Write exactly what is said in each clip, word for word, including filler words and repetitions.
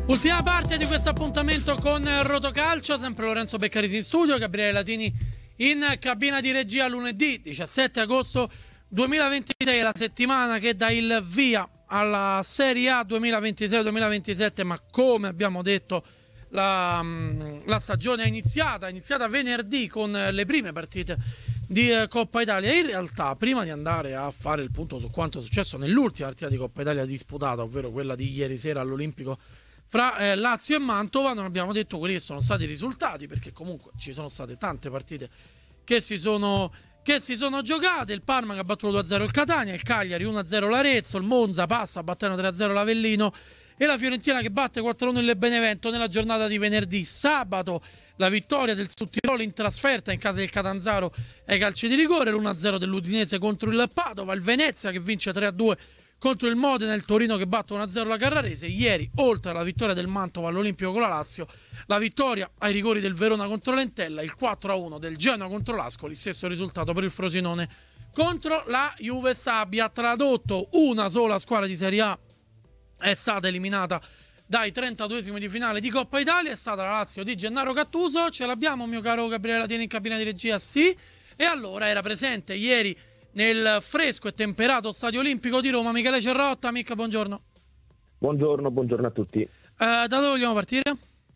Ultima parte di questo appuntamento con Rotocalcio, sempre Lorenzo Beccarisi in studio, Gabriele Latini in cabina di regia. Lunedì diciassette agosto duemilaventisei, la settimana che dà il via alla Serie A duemilaventisei duemilaventisette, ma come abbiamo detto la, la stagione è iniziata, è iniziata venerdì con le prime partite di Coppa Italia. In realtà, prima di andare a fare il punto su quanto è successo nell'ultima partita di Coppa Italia disputata, ovvero quella di ieri sera all'Olimpico fra eh, Lazio e Mantova, non abbiamo detto quelli che sono stati i risultati, perché comunque ci sono state tante partite che si sono, che si sono giocate. Il Parma che ha battuto due a zero il Catania, il Cagliari uno a zero l'Arezzo, il Monza passa battendo tre a zero l'Avellino e la Fiorentina che batte quattro a uno il Benevento nella giornata di venerdì. Sabato la vittoria del Sudtirolo in trasferta in casa del Catanzaro ai calci di rigore, l'uno a zero dell'Udinese contro il Padova, il Venezia che vince tre a due contro il Modena, il Torino che batte uno a zero la Carrarese. Ieri, oltre alla vittoria del Mantova all'Olimpico con la Lazio, la vittoria ai rigori del Verona contro l'Entella, il quattro a uno del Genoa contro l'Ascoli, stesso risultato per il Frosinone contro la Juve Sabbia. Tradotto, una sola squadra di Serie A è stata eliminata dai trentaduesimi di finale di Coppa Italia, è stata la Lazio di Gennaro Gattuso. Ce l'abbiamo, mio caro Gabriele Latini, in cabina di regia? Sì. E allora era presente ieri nel fresco e temperato Stadio Olimpico di Roma Michele Cerrotta. Mica, buongiorno. Buongiorno, buongiorno a tutti. Eh, da dove vogliamo partire?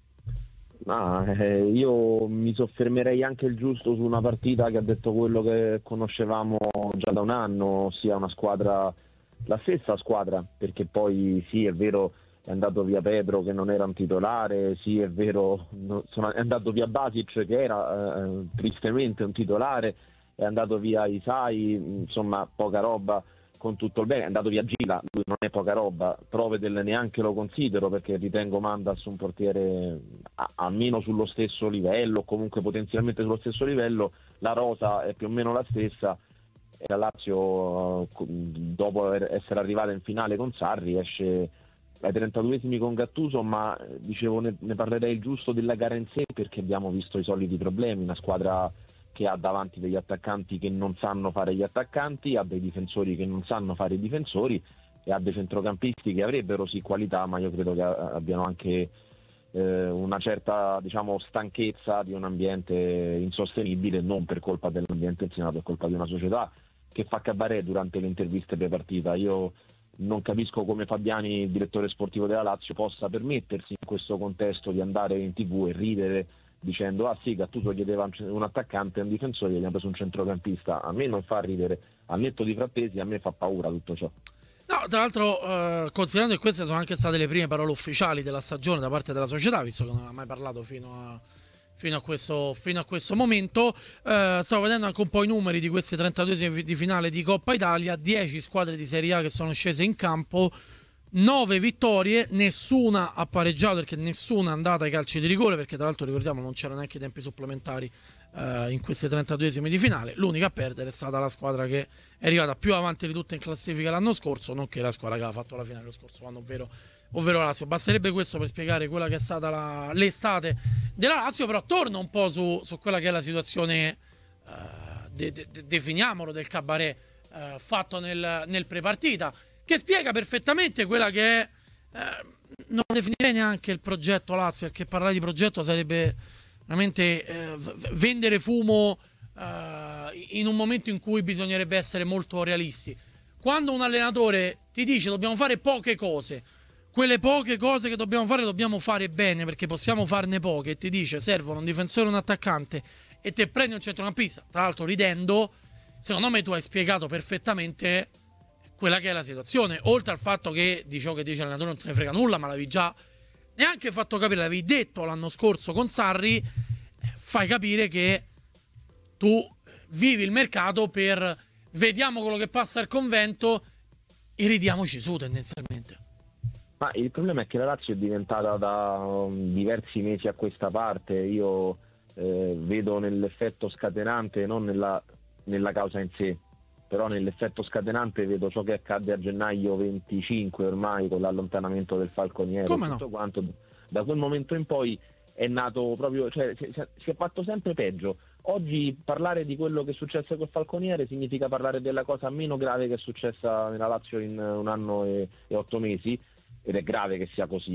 Ah, eh, io mi soffermerei anche il giusto su una partita che ha detto quello che conoscevamo già da un anno, ossia una squadra, la stessa squadra, perché poi sì, è vero, è andato via Pedro che non era un titolare, sì, è vero, no, sono, è andato via Basic che era eh, tristemente un titolare, è andato via Isai, insomma poca roba, con tutto il bene. È andato via Gila, lui non è poca roba, prove del neanche lo considero, perché ritengo Mandas un portiere a, almeno sullo stesso livello, comunque potenzialmente sullo stesso livello. La rosa è più o meno la stessa e la Lazio, dopo essere arrivata in finale con Sarri, esce ai trentaduesimi con Gattuso, ma dicevo ne, ne parlerei il giusto della gara in sé, perché abbiamo visto i soliti problemi, una squadra che ha davanti degli attaccanti che non sanno fare gli attaccanti, ha dei difensori che non sanno fare i difensori e ha dei centrocampisti che avrebbero sì qualità, ma io credo che abbiano anche eh, una certa, diciamo, stanchezza di un ambiente insostenibile, non per colpa dell'ambiente in sé, ma per colpa di una società che fa cabaret durante le interviste pre-partita. Io non capisco come Fabiani, il direttore sportivo della Lazio, possa permettersi in questo contesto di andare in tv e ridere dicendo ah sì, Gattuso chiedeva un attaccante e un difensore, gli abbiamo preso un centrocampista. A me non fa ridere, al netto di Frattesi a me fa paura tutto ciò. No, tra l'altro eh, considerando che queste sono anche state le prime parole ufficiali della stagione da parte della società, visto che non ha mai parlato fino a, fino a, questo, fino a questo momento, eh, stavo vedendo anche un po' i numeri di questi trentaduesimi di finale di Coppa Italia, dieci squadre di Serie A che sono scese in campo, nove vittorie, nessuna ha pareggiato, perché nessuna è andata ai calci di rigore, perché tra l'altro ricordiamo non c'erano neanche i tempi supplementari eh, in questi trentaduesimi di finale. L'unica a perdere è stata la squadra che è arrivata più avanti di tutte in classifica l'anno scorso, nonché la squadra che aveva fatto la finale lo scorso anno, ovvero, ovvero la Lazio. Basterebbe questo per spiegare quella che è stata la, l'estate della Lazio. Però torno un po' su, su quella che è la situazione, eh, de, de, de, definiamolo, del cabaret eh, fatto nel, nel prepartita, che spiega perfettamente quella che è, eh, non definirei neanche il progetto Lazio, perché parlare di progetto sarebbe veramente eh, vendere fumo eh, in un momento in cui bisognerebbe essere molto realisti. Quando un allenatore ti dice dobbiamo fare poche cose, quelle poche cose che dobbiamo fare dobbiamo fare bene, perché possiamo farne poche, e ti dice servono un difensore e un attaccante, e te prendi un centrocampista, tra l'altro ridendo, secondo me tu hai spiegato perfettamente quella che è la situazione. Oltre al fatto che di ciò che dice l'allenatore non te ne frega nulla, ma l'avevi già neanche fatto capire, l'avevi detto l'anno scorso con Sarri, fai capire che tu vivi il mercato per vediamo quello che passa al convento e ridiamoci su tendenzialmente. Ma il problema è che la Lazio è diventata da um, diversi mesi a questa parte, io eh, vedo nell'effetto scatenante, non nella, nella causa in sé, però nell'effetto scatenante vedo ciò che accadde a gennaio venticinque ormai con l'allontanamento del Falconiere. Come tutto no? Quanto da quel momento in poi è nato proprio, cioè si, si è fatto sempre peggio. Oggi parlare di quello che è successo col Falconiere significa parlare della cosa meno grave che è successa nella Lazio in un anno e, e otto mesi, ed è grave che sia così.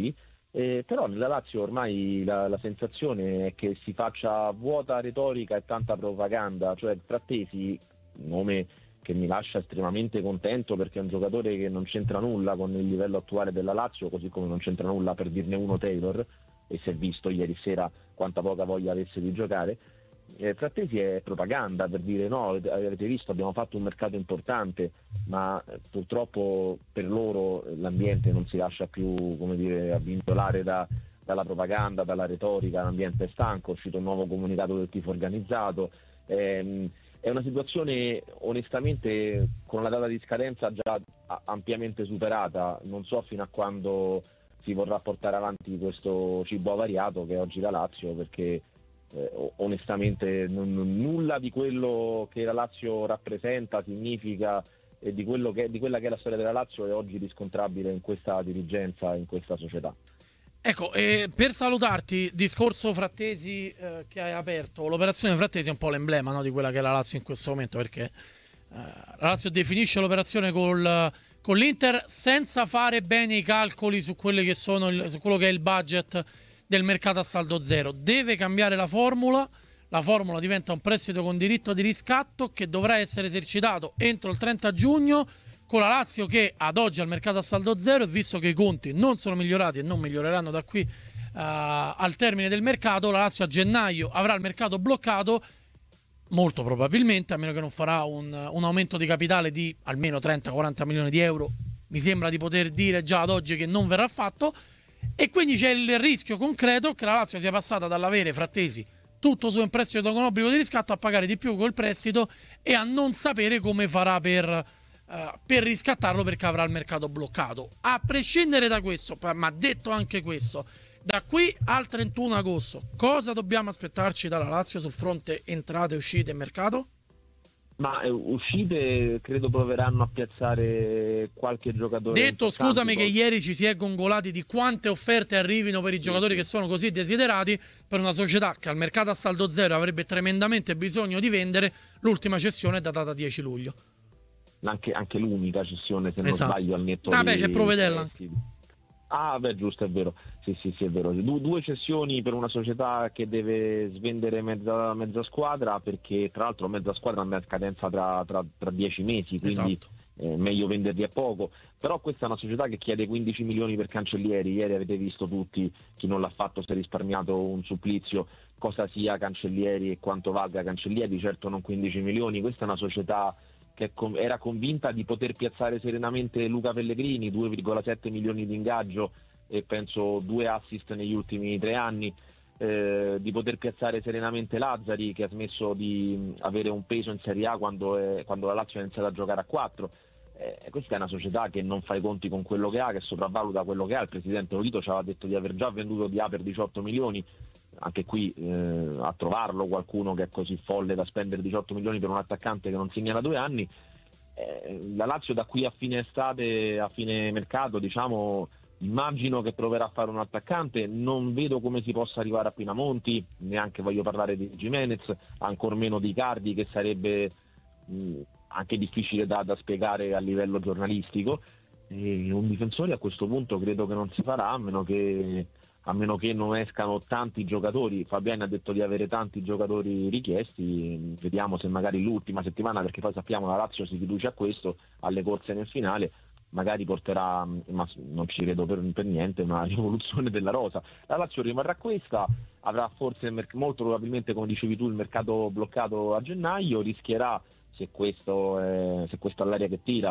Eh, però nella Lazio ormai la, la sensazione è che si faccia vuota retorica e tanta propaganda, cioè Frattesi, nome che mi lascia estremamente contento perché è un giocatore che non c'entra nulla con il livello attuale della Lazio, così come non c'entra nulla, per dirne uno, Taylor, e si è visto ieri sera quanta poca voglia avesse di giocare. Eh, Frattesi è propaganda, per dire no, avete visto, abbiamo fatto un mercato importante, ma eh, purtroppo per loro l'ambiente non si lascia più, come dire, avvintolare da, dalla propaganda, dalla retorica, l'ambiente è stanco, è uscito un nuovo comunicato del tifo organizzato. Ehm, È una situazione onestamente con la data di scadenza già ampiamente superata, non so fino a quando si vorrà portare avanti questo cibo avariato che è oggi la Lazio, perché eh, onestamente non, nulla di quello che la Lazio rappresenta, significa e di, quello che, di quella che è la storia della Lazio è oggi riscontrabile in questa dirigenza, in questa società. Ecco, eh, per salutarti, discorso Frattesi eh, che hai aperto, l'operazione Frattesi è un po' l'emblema, no, di quella che è la Lazio in questo momento, perché eh, la Lazio definisce l'operazione col, con l'Inter senza fare bene i calcoli su, quelli che sono il, su quello che è il budget del mercato a saldo zero. Deve cambiare la formula, la formula diventa un prestito con diritto di riscatto che dovrà essere esercitato entro il trenta giugno, con la Lazio che ad oggi al mercato a saldo zero, e visto che i conti non sono migliorati e non miglioreranno da qui uh, al termine del mercato, la Lazio a gennaio avrà il mercato bloccato, molto probabilmente, a meno che non farà un, un aumento di capitale di almeno trenta quaranta milioni di euro, mi sembra di poter dire già ad oggi che non verrà fatto, e quindi c'è il rischio concreto che la Lazio sia passata dall'avere Frattesi tutto su un prestito con obbligo di riscatto a pagare di più col prestito e a non sapere come farà per... Uh, per riscattarlo, perché avrà il mercato bloccato. A prescindere da questo, ma detto anche questo, da qui al trentuno agosto cosa dobbiamo aspettarci dalla Lazio sul fronte entrate, uscite e mercato? Ma eh, uscite credo proveranno a piazzare qualche giocatore. Detto, scusami che ieri ci si è gongolati di quante offerte arrivino per i giocatori che sono così desiderati, per una società che al mercato a saldo zero avrebbe tremendamente bisogno di vendere. L'ultima cessione è datata dieci luglio. Anche, anche l'unica cessione, se non esatto. sbaglio, al netto ah di... beh c'è Provedella eh, sì. Ah beh, giusto, è vero, sì sì sì è vero, du- due cessioni per una società che deve svendere mezza, mezza squadra, perché tra l'altro mezza squadra andrà a scadenza tra, tra, tra dieci mesi, quindi esatto. eh, meglio venderli a poco. Però questa è una società che chiede quindici milioni per Cancellieri. Ieri avete visto tutti, chi non l'ha fatto si è risparmiato un supplizio, cosa sia Cancellieri e quanto valga Cancellieri, certo non quindici milioni. Questa è una società che era convinta di poter piazzare serenamente Luca Pellegrini, due virgola sette milioni di ingaggio e penso due assist negli ultimi tre anni, eh, di poter piazzare serenamente Lazzari, che ha smesso di avere un peso in Serie A quando, è, quando la Lazio ha iniziato a giocare a quattro. Eh, questa è una società che non fa i conti con quello che ha, che sopravvaluta quello che ha. Il presidente Olito ci aveva detto di aver già venduto di A per diciotto milioni. Anche qui eh, a trovarlo qualcuno che è così folle da spendere diciotto milioni per un attaccante che non segna da due anni. Eh, la Lazio da qui a fine estate, a fine mercato, diciamo, immagino che proverà a fare un attaccante. Non vedo come si possa arrivare a Pinamonti, neanche voglio parlare di Gimenez, ancor meno di Icardi, che sarebbe mh, anche difficile da, da spiegare a livello giornalistico. E un difensore a questo punto credo che non si farà, a meno che a meno che non escano tanti giocatori. Fabiani ha detto di avere tanti giocatori richiesti, vediamo se magari l'ultima settimana, perché poi sappiamo la Lazio si riduce a questo, alle corse nel finale, magari porterà, ma non ci credo per, per niente, una rivoluzione della rosa. La Lazio rimarrà questa, avrà forse molto probabilmente, come dicevi tu, il mercato bloccato a gennaio, rischierà, se questo è, se questa è l'aria che tira,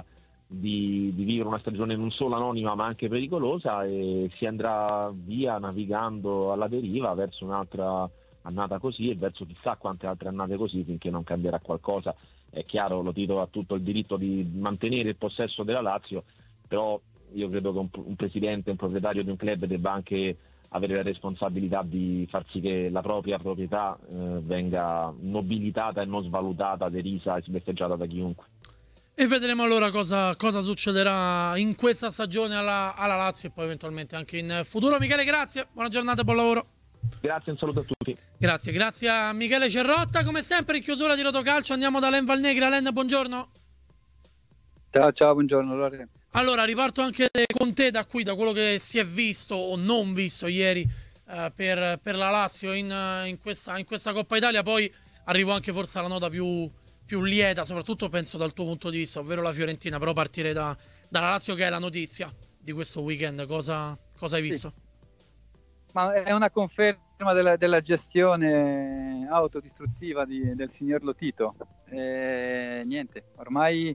Di, di vivere una stagione non solo anonima ma anche pericolosa, e si andrà via navigando alla deriva verso un'altra annata così e verso chissà quante altre annate così, finché non cambierà qualcosa. È chiaro, lo Tito ha tutto il diritto di mantenere il possesso della Lazio, però io credo che un, un presidente, un proprietario di un club debba anche avere la responsabilità di far sì che la propria proprietà eh, venga nobilitata e non svalutata, derisa e sbeffeggiata da chiunque. E vedremo allora cosa, cosa succederà in questa stagione alla, alla Lazio e poi eventualmente anche in futuro. Michele, grazie, buona giornata e buon lavoro. Grazie, un saluto a tutti. Grazie, grazie a Michele Cerrotta. Come sempre in chiusura di Rotocalcio andiamo da Len Valnegri. Len, buongiorno. Ciao, ciao, buongiorno Lore. Allora, riparto anche con te da qui, da quello che si è visto o non visto ieri eh, per, per la Lazio in, in questa, in questa Coppa Italia. Poi arrivo anche forse alla nota più, più lieta, soprattutto penso dal tuo punto di vista, ovvero la Fiorentina. Però partirei da, dalla Lazio, che è la notizia di questo weekend. Cosa, cosa hai visto? Sì. Ma è una conferma della, della gestione autodistruttiva di, del signor Lotito. E, niente, ormai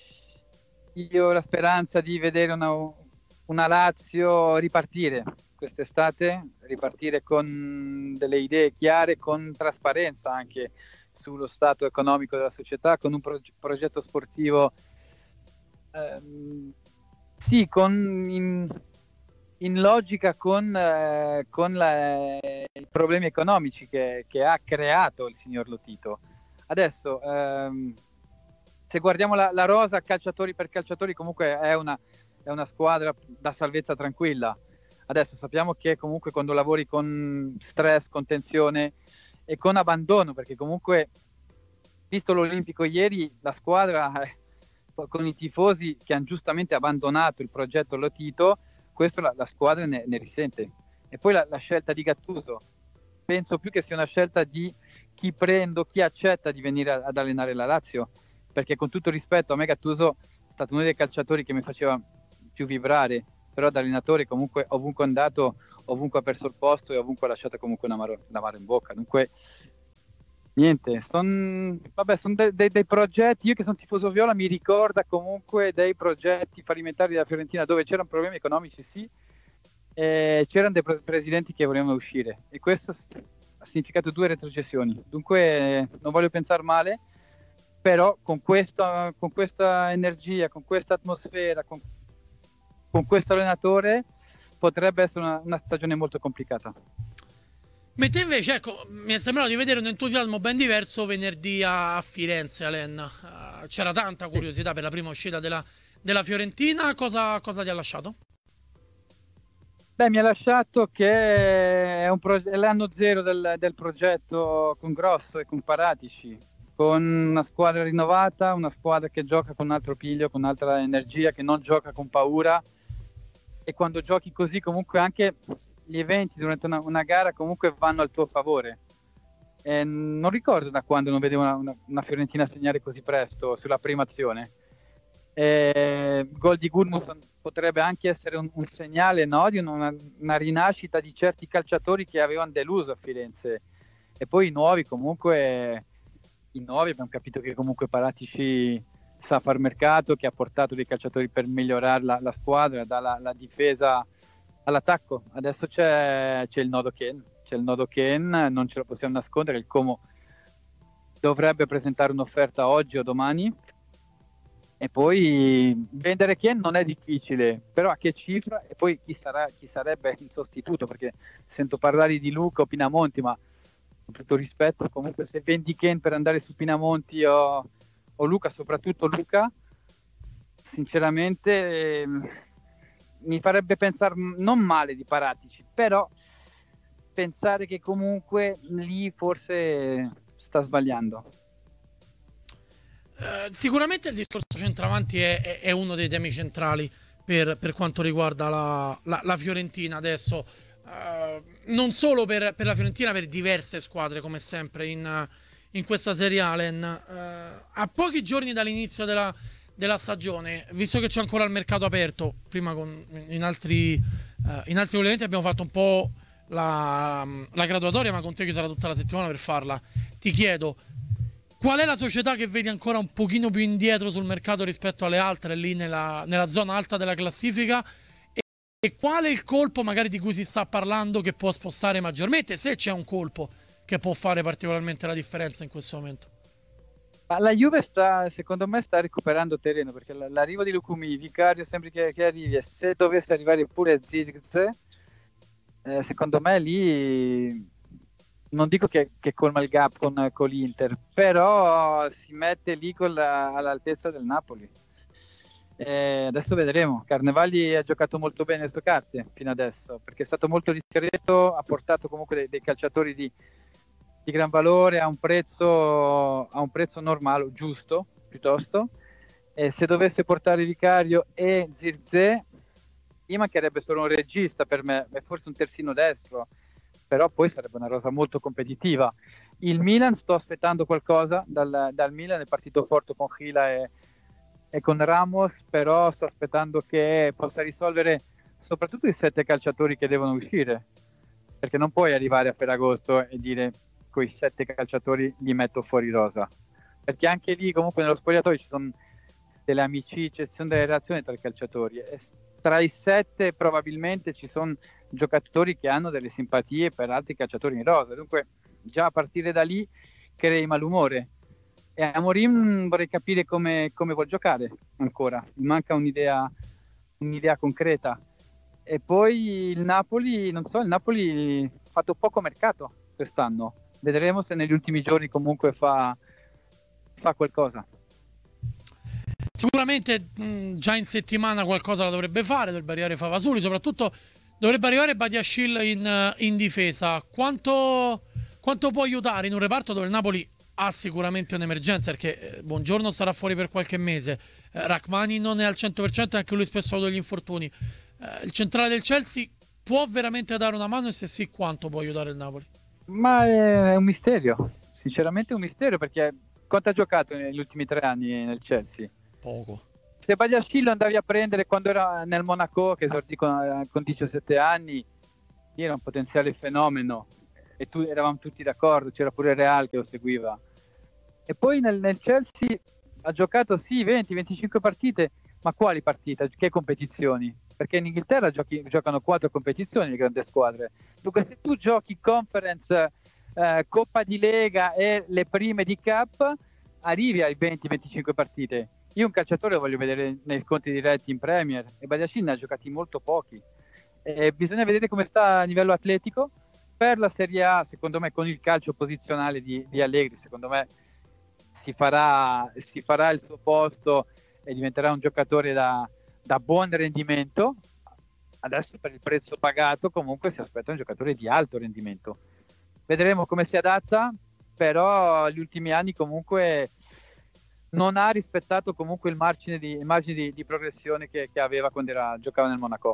io ho la speranza di vedere una, una Lazio ripartire quest'estate, ripartire con delle idee chiare, con trasparenza anche sullo stato economico della società, con un pro- progetto sportivo ehm, sì, con in, in logica con, eh, con la, i problemi economici che, che ha creato il signor Lotito. Adesso ehm, se guardiamo la, la rosa calciatori per calciatori, comunque è una, è una squadra da salvezza tranquilla. Adesso sappiamo che comunque quando lavori con stress, con tensione e con abbandono, perché comunque visto l'Olimpico ieri, la squadra eh, con i tifosi che hanno giustamente abbandonato il progetto Lotito, questo la, la squadra ne, ne risente. E poi la, la scelta di Gattuso, penso più che sia una scelta di chi prendo, chi accetta di venire a, ad allenare la Lazio, perché con tutto rispetto a me Gattuso è stato uno dei calciatori che mi faceva più vibrare, però da allenatore comunque ovunque è andato, ovunque ha perso il posto e ovunque ha lasciato comunque una amaro, l'amaro in bocca. Dunque niente, sono son de, de, dei progetti, io che sono tifoso viola mi ricorda comunque dei progetti fallimentari della Fiorentina dove c'erano problemi economici, sì, e c'erano dei pre- presidenti che volevano uscire, e questo ha significato due retrocessioni. Dunque non voglio pensare male, però con questa, con questa energia, con questa atmosfera, con, con questo allenatore potrebbe essere una, una stagione molto complicata. Mentre invece, ecco, mi è sembrato di vedere un entusiasmo ben diverso venerdì a Firenze, Alen. Uh, c'era tanta curiosità per la prima uscita della, della Fiorentina. Cosa, cosa ti ha lasciato? Beh, mi ha lasciato che è, un pro- è l'anno zero del, del progetto con Grosso e con Paratici, con una squadra rinnovata, una squadra che gioca con un altro piglio, con un'altra energia, che non gioca con paura, e quando giochi così comunque anche gli eventi durante una, una gara comunque vanno al tuo favore. E non ricordo da quando non vedevo una, una, una Fiorentina segnare così presto sulla prima azione. E gol di Gudmundsson potrebbe anche essere un, un segnale, no, di una, una rinascita di certi calciatori che avevano deluso a Firenze, e poi i nuovi comunque i nuovi abbiamo capito che comunque Paratici sa far mercato, che ha portato dei calciatori per migliorare la, la squadra, dalla la difesa all'attacco. Adesso c'è, c'è il nodo Ken, c'è il nodo Ken, non ce lo possiamo nascondere. Il Como dovrebbe presentare un'offerta oggi o domani, e poi vendere Ken non è difficile, però a che cifra? E poi chi sarà, chi sarebbe il sostituto? Perché sento parlare di Luca o Pinamonti, ma con tutto rispetto, comunque se vendi Ken per andare su Pinamonti o, o Luca, soprattutto Luca, sinceramente eh, mi farebbe pensare non male di Paratici, però pensare che comunque lì forse sta sbagliando. Eh, sicuramente il discorso centravanti è, è, è uno dei temi centrali per, per quanto riguarda la, la, la Fiorentina adesso. Uh, non solo per, per la Fiorentina, per diverse squadre come sempre in, in questa Serie A, Alen. Uh, a pochi giorni dall'inizio della, della stagione, visto che c'è ancora il mercato aperto, prima con, in altri uh, in altri collegamenti abbiamo fatto un po' la, la graduatoria, ma con te che sarà tutta la settimana per farla, ti chiedo qual è la società che vedi ancora un pochino più indietro sul mercato rispetto alle altre, lì nella, nella zona alta della classifica. E qual è il colpo magari di cui si sta parlando che può spostare maggiormente, se c'è un colpo che può fare particolarmente la differenza in questo momento? La Juve sta, secondo me, sta recuperando terreno, perché l'arrivo di Lukumi, Vicario sempre che, che arrivi, e se dovesse arrivare pure Zirkzee, eh, secondo me lì non dico che, che colma il gap con, con l'Inter, però si mette lì con la, all'altezza del Napoli. Eh, adesso vedremo. Carnevali ha giocato molto bene le sue carte fino adesso, perché è stato molto discreto, ha portato comunque dei, dei calciatori di, di gran valore a un prezzo a un prezzo normale, giusto piuttosto, E se dovesse portare Vicario e Zirkzee, gli mancherebbe solo un regista per me, e forse un terzino destro, però poi sarebbe una rosa molto competitiva. Il Milan, sto aspettando qualcosa dal, dal Milan, è partito forte con Gila e, e con Ramos, però sto aspettando che possa risolvere soprattutto i sette calciatori che devono uscire, perché non puoi arrivare a Ferragosto e dire quei sette calciatori li metto fuori rosa, perché anche lì comunque nello spogliatoio ci sono delle amicizie, ci sono delle relazioni tra i calciatori, e tra i sette probabilmente ci sono giocatori che hanno delle simpatie per altri calciatori in rosa, dunque già a partire da lì crei malumore. E a Amorim vorrei capire come, come vuol giocare ancora, mi manca un'idea, un'idea concreta. E poi il Napoli, non so, il Napoli ha fatto poco mercato quest'anno, vedremo se negli ultimi giorni comunque fa, fa qualcosa. Sicuramente mh, già in settimana qualcosa la dovrebbe fare, dovrebbe arrivare Favasoli, soprattutto dovrebbe arrivare Badiashile in, in difesa. Quanto, quanto può aiutare in un reparto dove il Napoli ha sicuramente un'emergenza, perché eh, Buongiorno sarà fuori per qualche mese, eh, Rachmani non è al cento per cento, anche lui spesso ha avuto degli infortuni. Eh, il centrale del Chelsea può veramente dare una mano, e se sì, quanto può aiutare il Napoli? Ma è un misterio, sinceramente è un misterio, perché quanto ha giocato negli ultimi tre anni nel Chelsea? Poco. Se Badiashile andavi a prendere quando era nel Monaco, che esordì con, con diciassette anni, era un potenziale fenomeno e tu, eravamo tutti d'accordo, c'era pure Real che lo seguiva. E poi nel, nel Chelsea ha giocato sì venti venticinque partite, ma quali partite? Che competizioni? Perché in Inghilterra giochi, giocano quattro competizioni le grandi squadre. Dunque se tu giochi Conference, eh, Coppa di Lega e le prime di Cup, arrivi ai venti venticinque partite. Io un calciatore lo voglio vedere nei conti diretti in Premier, e Badiashile ne ha giocati molto pochi. E bisogna vedere come sta a livello atletico. Per la Serie A, secondo me, con il calcio posizionale di, di Allegri, secondo me si farà, si farà il suo posto e diventerà un giocatore da, da buon rendimento. Adesso per il prezzo pagato comunque si aspetta un giocatore di alto rendimento. Vedremo come si adatta, però gli ultimi anni comunque non ha rispettato comunque il margine di, il margine di, di progressione che, che aveva quando era, giocava nel Monaco.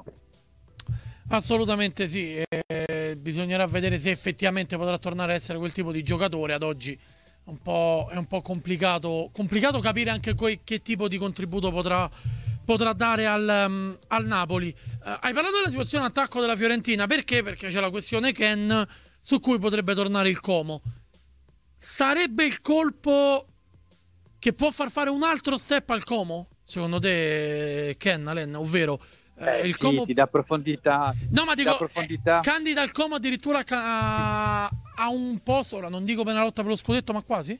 Assolutamente sì, eh, bisognerà vedere se effettivamente potrà tornare a essere quel tipo di giocatore. Ad oggi è un po', è un po' complicato, complicato capire anche que- che tipo di contributo potrà, potrà dare al, um, al Napoli. Uh, hai parlato della situazione attacco della Fiorentina, perché? Perché c'è la questione Ken, su cui potrebbe tornare il Como. Sarebbe il colpo che può far fare un altro step al Como, secondo te, Ken, Alen, ovvero eh, il sì, Como ti dà profondità. No, ma dico, profondità. Eh, candida il Como addirittura a, a un posto, ora non dico per la lotta per lo scudetto, ma quasi?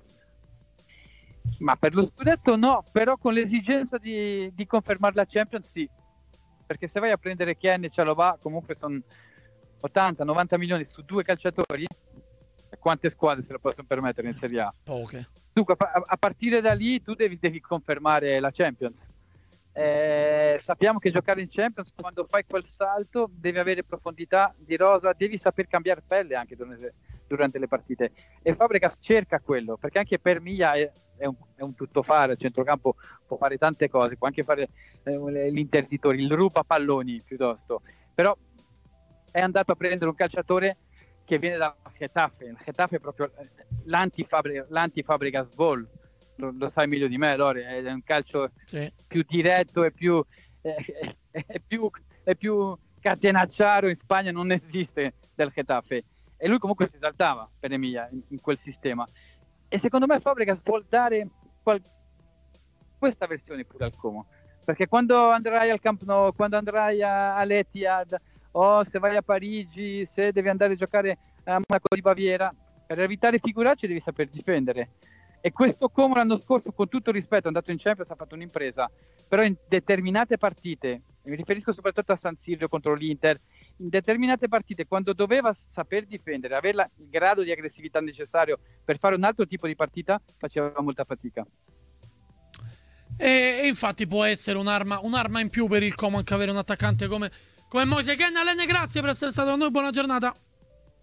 Ma per lo scudetto no, però con l'esigenza di, di confermare la Champions sì, perché se vai a prendere Ken e Cialobà comunque sono ottanta novanta milioni su due calciatori, quante squadre se lo possono permettere in Serie A? Poche. Dunque a, a partire da lì tu devi, devi confermare la Champions. Eh, sappiamo che giocare in Champions, quando fai quel salto, devi avere profondità di rosa, devi saper cambiare pelle anche durante, durante le partite, e Fabregas cerca quello, perché anche per Miglia è, è, un, è un tuttofare, il centrocampo può fare tante cose, può anche fare eh, l'interditore, il ruba palloni piuttosto, però è andato a prendere un calciatore che viene da Getafe. Il Getafe è proprio l'anti-Fabregas, l'anti-Fabregas ball. Lo, lo sai meglio di me, Lore, è un calcio sì. più diretto e più, è, è più è più catenacciaro. In Spagna non esiste del Getafe, e lui comunque si esaltava per Emilia in, in quel sistema, e secondo me Fabregas vuol dare qual... questa versione pure al Como, perché quando andrai al Camp Nou, quando andrai a, all'Etihad, o se vai a Parigi, se devi andare a giocare a Monaco di Baviera, per evitare figuracce devi saper difendere. E questo Como l'anno scorso, con tutto il rispetto, è andato in Champions, ha fatto un'impresa, però in determinate partite, mi riferisco soprattutto a San Siro contro l'Inter, in determinate partite, quando doveva saper difendere, avere la, il grado di aggressività necessario per fare un altro tipo di partita, faceva molta fatica. E, e infatti può essere un'arma, un'arma in più per il Como anche avere un attaccante come, come Moise Ken. Alenne, grazie per essere stato con noi, buona giornata.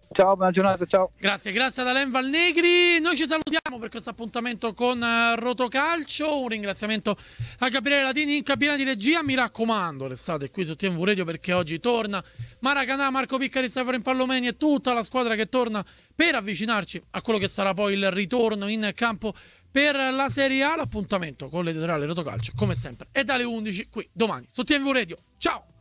Ciao, buona giornata, ciao. Grazie, grazie ad Alain Valnegri. Noi ci salutiamo per questo appuntamento con uh, Rotocalcio. Un ringraziamento a Gabriele Latini in cabina di regia. Mi raccomando, restate qui su T M V Radio perché oggi torna Maracanã, Marco Piccari, Stefano Impallomeni e tutta la squadra che torna per avvicinarci a quello che sarà poi il ritorno in campo per la Serie A. L'appuntamento con l'editoriale Rotocalcio, come sempre, è dalle undici qui domani su T M V Radio. Ciao!